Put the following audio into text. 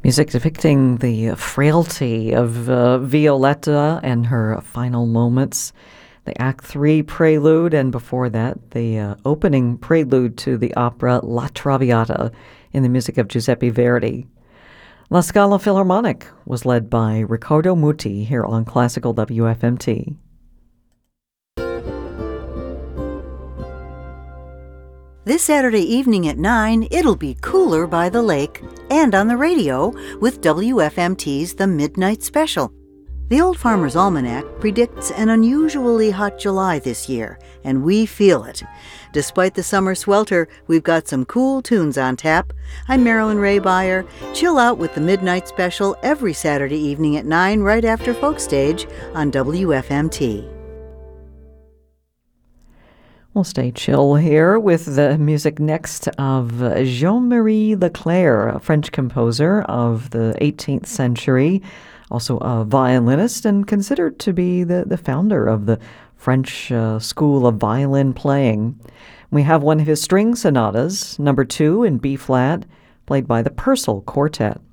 Music depicting the frailty of Violetta and her final moments. The Act 3 prelude, and before that, the opening prelude to the opera La Traviata in the music of Giuseppe Verdi. La Scala Philharmonic was led by Riccardo Muti here on Classical WFMT. This Saturday evening at 9, it'll be cooler by the lake and on the radio with WFMT's The Midnight Special. The Old Farmer's Almanac predicts an unusually hot July this year, and we feel it. Despite the summer swelter, we've got some cool tunes on tap. I'm Marilyn Ray Beyer. Chill out with The Midnight Special every Saturday evening at 9 right after Folk Stage on WFMT. We'll stay chill here with the music next of Jean-Marie Leclair, a French composer of the 18th century, also a violinist and considered to be the founder of the French school of violin playing. We have one of his string sonatas, number 2 in B-flat, played by the Purcell Quartet.